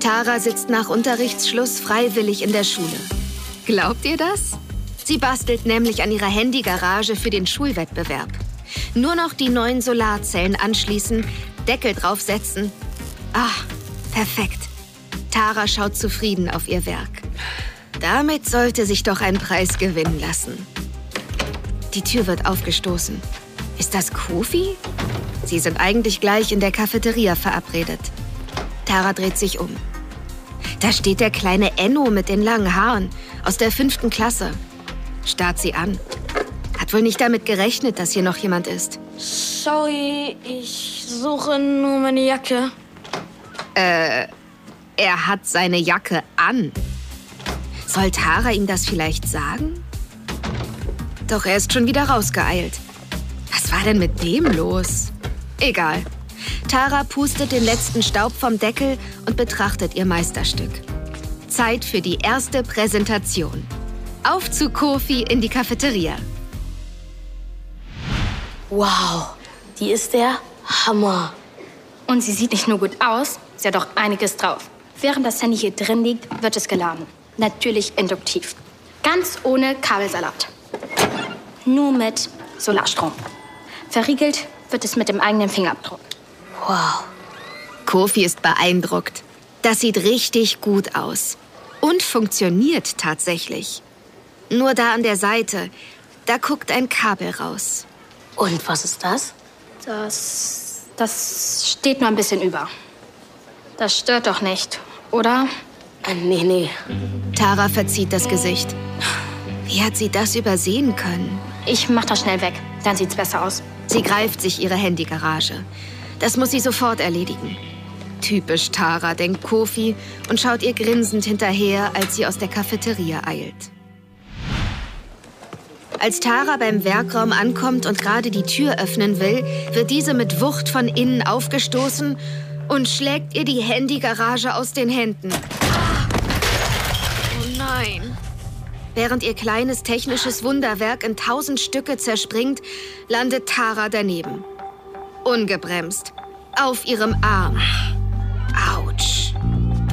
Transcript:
Tara sitzt nach Unterrichtsschluss freiwillig in der Schule. Glaubt ihr das? Sie bastelt nämlich an ihrer Handygarage für den Schulwettbewerb. Nur noch die neuen Solarzellen anschließen, Deckel draufsetzen. Ah, perfekt. Tara schaut zufrieden auf ihr Werk. Damit sollte sich doch ein Preis gewinnen lassen. Die Tür wird aufgestoßen. Ist das Kofi? Sie sind eigentlich gleich in der Cafeteria verabredet. Tara dreht sich um. Da steht der kleine Enno mit den langen Haaren aus der 5. Klasse. Starrt sie an. Hat wohl nicht damit gerechnet, dass hier noch jemand ist. Sorry, ich suche nur meine Jacke. Er hat seine Jacke an. Soll Tara ihm das vielleicht sagen? Doch er ist schon wieder rausgeeilt. Was war denn mit dem los? Egal. Tara pustet den letzten Staub vom Deckel und betrachtet ihr Meisterstück. Zeit für die erste Präsentation. Auf zu Kofi in die Cafeteria. Wow, die ist der Hammer. Und sie sieht nicht nur gut aus, sie hat auch einiges drauf. Während das Handy hier drin liegt, wird es geladen. Natürlich induktiv. Ganz ohne Kabelsalat. Nur mit Solarstrom. Verriegelt wird es mit dem eigenen Fingerabdruck. Wow. Kofi ist beeindruckt. Das sieht richtig gut aus. Und funktioniert tatsächlich. Nur da an der Seite, da guckt ein Kabel raus. Und was ist das? Das steht nur ein bisschen über. Das stört doch nicht, oder? Nee. Tara verzieht das Gesicht. Wie hat sie das übersehen können? Ich mach das schnell weg, dann sieht's besser aus. Sie greift sich ihre Handygarage. Das muss sie sofort erledigen. Typisch Tara, denkt Kofi und schaut ihr grinsend hinterher, als sie aus der Cafeteria eilt. Als Tara beim Werkraum ankommt und gerade die Tür öffnen will, wird diese mit Wucht von innen aufgestoßen und schlägt ihr die Handygarage aus den Händen. Oh nein! Während ihr kleines technisches Wunderwerk in 1000 Stücke zerspringt, landet Tara daneben. Ungebremst. Auf ihrem Arm.